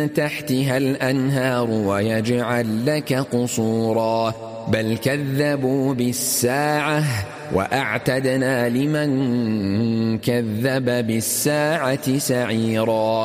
تحتها الأنهار ويجعل لك قصورا بل كذبوا بالساعة وأعتدنا لمن كذب بالساعة سعيرا